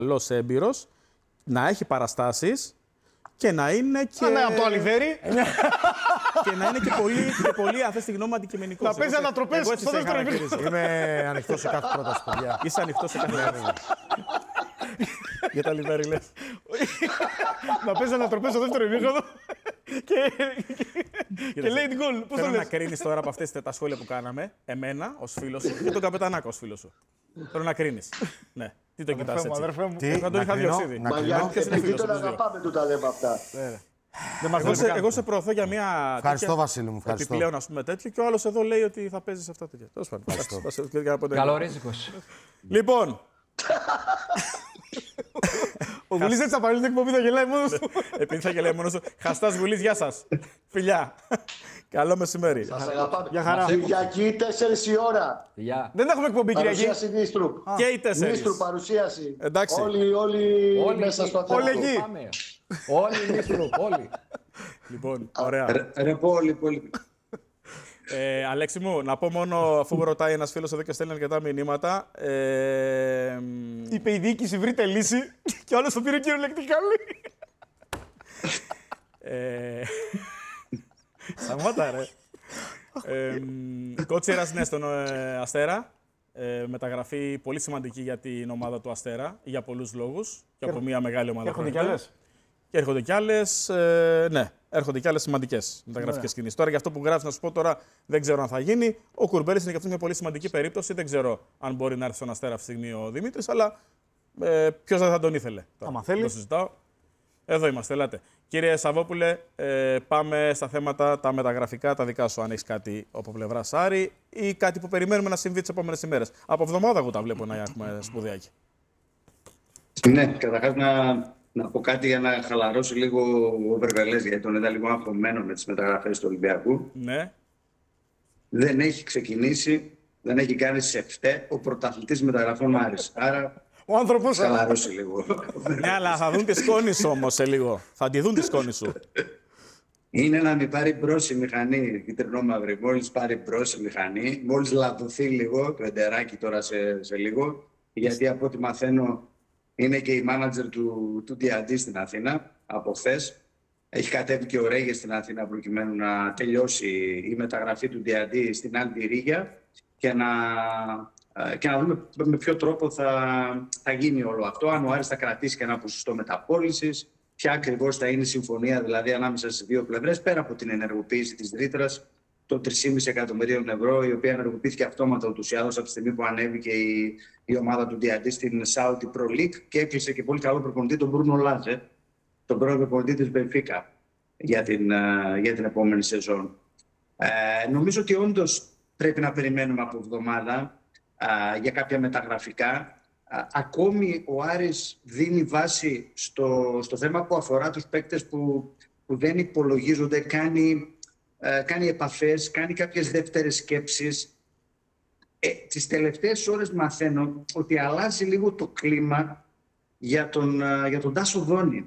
καλός έμπειρος, να έχει παραστάσεις και να είναι και. Ναι, από το Αλιβέρι. Και να είναι και πολύ, αν θες τη γνώμη, αντικειμενικός. Να παίζει ανατροπές στο δεύτερο ημίχρονο. Είμαι ανοιχτός σε κάθε πρόταση, παιδιά. Είσαι ανοιχτός σε κάθε πρόταση. Για τα Λιβέρι, λες. Να παίζει ανατροπές στο δεύτερο ημίχρονο. Και λέει την γκολ. Πώς το Θέλω να λες? κρίνεις τώρα από αυτές τα σχόλια που κάναμε, εμένα ως φίλος σου και τον Καπετανάκο ως φίλος σου. Θέλω να κρίνεις. Ναι. Τι τον κοιτάς έτσι? Αδερφέ μου. Τι, Θα τον είχα διοξίδι. να Μα κρίνω. για Ποιος είναι επειδή φίλος τον από τους δύο? αγαπάμε του τα λέμε αυτά. Εγώ σε προωθώ για μια. Ευχαριστώ, Βασίλη μου. Ευχαριστώ. Επιπλέον, ας πούμε, τέτοιο. Και ο άλλος εδώ λέει ότι θα παίζει σε αυτά τέτοια. Τέλος πάντων. Καλορίζικος. Λοιπόν, Ο Γουλής έτσι θα πάρει την εκπομπή, θα γελάει μόνος του. επειδή θα γελάει μόνος του, Χαστάς Γουλής, γεια σας. Φιλιά. Καλό μεσημέρι. Σας αγαπάμε. Για χαρά. Κυριακή 4 η ώρα. Γεια. Δεν έχουμε εκπομπή, Κυριακή. Παρουσίαση Νίστρου. Και οι 4. Νίστρου παρουσίαση. Εντάξει. Όλοι μέσα στο Όλοι θέατρο. εκεί. Πάμε. Όλοι Νίστρου, όλοι. Λοιπόν, ωραία. Ρε πολύ. Αλέξη μου, να πω μόνο, αφού με ρωτάει ένας φίλος εδώ και στέλνει αρκετά μηνύματα. Είπε η διοίκηση, βρείτε λύση. Και ο άλλος το πήρε κυριολεκτικά. Σταμάτα, ρε. Κότσιρας, ναι, στον Αστέρα. Μεταγραφή πολύ σημαντική για την ομάδα του Αστέρα, για πολλούς λόγους. Και από μια μεγάλη ομάδα. Έρχονται κι φαίνεται. άλλες. Και έρχονται κι άλλες, ναι, έρχονται κι άλλες σημαντικές μεταγραφικές κινήσεις. Τώρα για αυτό που γράφει, να σου πω τώρα, δεν ξέρω αν θα γίνει. Ο Κουρμπέλης είναι και αυτό μια πολύ σημαντική περίπτωση. Δεν ξέρω αν μπορεί να έρθει στον Αστέρα αυτή τη στιγμή ο Δημήτρης, αλλά ποιος δεν θα τον ήθελε. Τώρα, Άμα θέλει. το συζητάω. Εδώ είμαστε, ελάτε. Κύριε Σαββόπουλε, πάμε στα θέματα τα μεταγραφικά, τα δικά σου, αν έχει κάτι από πλευρά Άρη ή κάτι που περιμένουμε να συμβεί τις επόμενες ημέρες. Από εβδομάδα εγώ τα βλέπω να έχουμε σπουδαιάκι. Ναι, καταρχάς να πω κάτι για να χαλαρώσει λίγο ο Βερβελές, γιατί τον είδα λίγο αγχωμένο με τις μεταγραφές του Ολυμπιακού. Ναι. Δεν έχει ξεκινήσει, δεν έχει κάνει σε φταί ο πρωταθλητής μεταγραφών Άρης. Άρα, Ο άνθρωπος. χαλαρώσει λίγο. Ναι, αλλά θα δουν τη σκόνη σου όμως σε λίγο. Θα τη δουν τη σκόνη σου. Είναι να μην πάρει μπρος η μηχανή, κυτρινό-μαύρη. Μόλις πάρει μπρος η μηχανή, μόλις λαδωθεί λίγο, το εντεράκι τώρα σε λίγο, γιατί από ό,τι μαθαίνω είναι και η μάνατζερ του D&D στην Αθήνα από χθες. Έχει κατέβει και ο Ρέγες στην Αθήνα προκειμένου να τελειώσει η μεταγραφή του D&D στην Άλλη Ρήγια και να δούμε με ποιο τρόπο θα γίνει όλο αυτό. Αν ο Άρης θα κρατήσει και ένα ποσοστό μεταπώλησης, ποια ακριβώς θα είναι η συμφωνία δηλαδή ανάμεσα στις δύο πλευρές, πέρα από την ενεργοποίηση της ρήτρας των 3,5 εκατομμυρίων ευρώ, η οποία ενεργοποιήθηκε αυτόματα ούτως ή άλλως από τη στιγμή που ανέβηκε η ομάδα του D&D στην Saudi Pro League και έκλεισε και πολύ καλό προπονητή τον Μπρούνο Λάζε, τον πρώην προπονητή της Μπενφίκα για την επόμενη σεζόν. Νομίζω ότι όντως πρέπει να περιμένουμε από εβδομάδα για κάποια μεταγραφικά. Ακόμη ο Άρης δίνει βάση στο θέμα που αφορά τους παίκτες που δεν υπολογίζονται, κάνει επαφές, κάνει κάποιες δεύτερες σκέψεις. Τις τελευταίες ώρες μαθαίνω ότι αλλάζει λίγο το κλίμα για τον Τάσο Δόνη.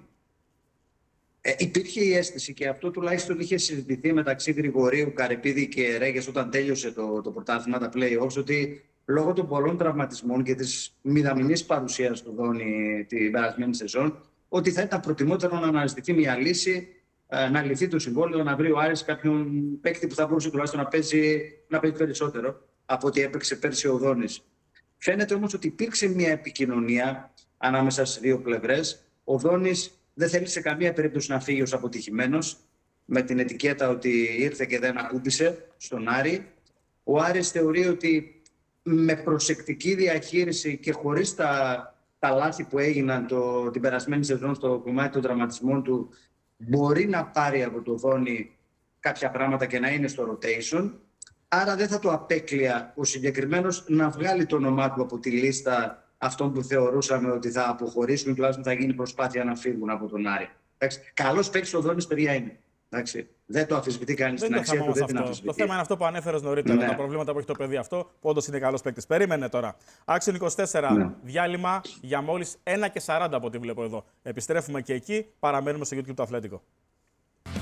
Υπήρχε η αίσθηση και αυτό τουλάχιστον είχε συζητηθεί μεταξύ Γρηγορίου, Καρυπίδη και Ρέγες όταν τέλειωσε το πρωτάθλημα, τα play-offs, ότι λόγω των πολλών τραυματισμών και της μηδαμινής παρουσίας του Δόνη την περασμένη σεζόν, ότι θα ήταν προτιμότερο να αναζητηθεί μια λύση, να λυθεί το συμβόλαιο, να βρει ο Άρης κάποιον παίκτη που θα μπορούσε τουλάχιστον να παίζει περισσότερο από ό,τι έπαιξε πέρσι ο Δόνης. Φαίνεται όμως ότι υπήρξε μια επικοινωνία ανάμεσα στις δύο πλευρές. Ο Δόνης δεν θέλει σε καμία περίπτωση να φύγει ως αποτυχημένος, με την ετικέτα ότι ήρθε και δεν ακούμπησε στον Άρη. Ο Άρης θεωρεί ότι με προσεκτική διαχείριση και χωρίς τα λάθη που έγιναν την περασμένη σεζόν στο κομμάτι των τραυματισμών του, μπορεί να πάρει από το Δόνη κάποια πράγματα και να είναι στο rotation. Άρα δεν θα το απέκλεια ο συγκεκριμένος να βγάλει το όνομά του από τη λίστα αυτών που θεωρούσαμε ότι θα αποχωρήσουν ή τουλάχιστον θα γίνει προσπάθεια να φύγουν από τον Άρη. Καλός παίκτης ο Δόνης, παιδιά, είναι. Εντάξει. Δεν το αμφισβητεί κανείς την αξία του, δεν την αμφισβητεί. Το θέμα είναι αυτό που ανέφερες νωρίτερα, Ναι. τα προβλήματα που έχει το παιδί αυτό, που όντως είναι καλός παίκτης. Περίμενε τώρα. Άξιον 24, Ναι. διάλειμμα για μόλις 1:40 από ό,τι βλέπω εδώ. Επιστρέφουμε και εκεί, παραμένουμε στο YouTube του Αθλέτικο.